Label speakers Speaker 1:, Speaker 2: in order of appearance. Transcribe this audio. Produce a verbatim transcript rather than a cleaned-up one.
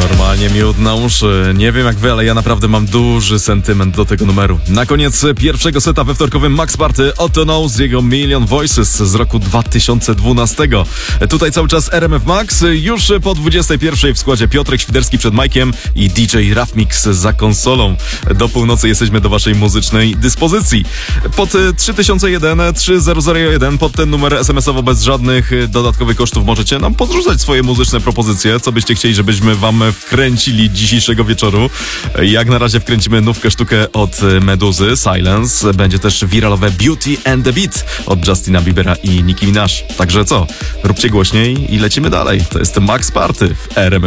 Speaker 1: Normalnie miód na uszy. Nie wiem jak wy, ale ja naprawdę mam duży sentyment do tego numeru. Na koniec pierwszego seta we wtorkowym Max Party Otto Knows z jego Million Voices z roku dwa tysiące dwunastego. Tutaj cały czas R M F Max. Już po dwudziestej pierwszej w składzie Piotrek Świderski przed Majkiem i D J Rafmix za konsolą. Do północy jesteśmy do waszej muzycznej dyspozycji. Pod trzy tysiące jeden trzy tysiące jeden pod ten numer es em esowo bez żadnych dodatkowych kosztów możecie nam podrzucać swoje muzyczne propozycje, co byście chcieli, żebyśmy wam wkręcili dzisiejszego wieczoru. Jak na razie wkręcimy nówkę sztukę od Meduzy, Silence. Będzie też wiralowe Beauty and the Beat od Justina Biebera i Nicki Minaj. Także co? Róbcie głośniej i lecimy dalej. To jest Max Party w R M F.